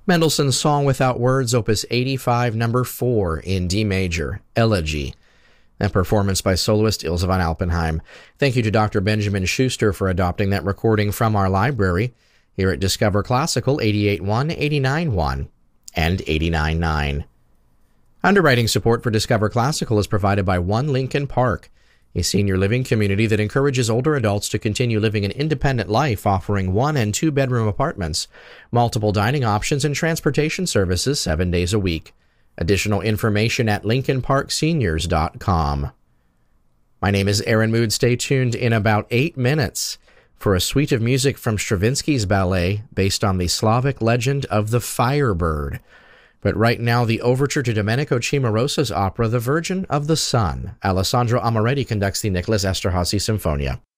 Mendelssohn's Song Without Words, Opus 85, number 4 in D major, Elegy. A performance by soloist Ilse von Alpenheim. Thank you to Dr. Benjamin Schuster for adopting that recording from our library here at Discover Classical 88.1, 89.1, and 89.9. Underwriting support for Discover Classical is provided by One Lincoln Park, a senior living community that encourages older adults to continue living an independent life, offering 1- and 2-bedroom apartments, multiple dining options, and transportation services 7 days a week. Additional information at lincolnparkseniors.com. My name is Aaron Mood. Stay tuned in about 8 minutes for a suite of music from Stravinsky's ballet based on the Slavic legend of the Firebird. But right now, the overture to Domenico Cimarosa's opera, The Virgin of the Sun. Alessandro Amoretti conducts the Nicholas Esterhazy Sinfonia.